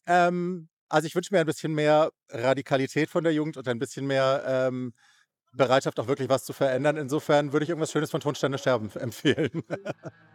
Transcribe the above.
Also, ich wünsche mir ein bisschen mehr Radikalität von der Jugend und ein bisschen mehr, Bereitschaft, auch wirklich was zu verändern. Insofern würde ich irgendwas Schönes von Tonsteine Scherben empfehlen.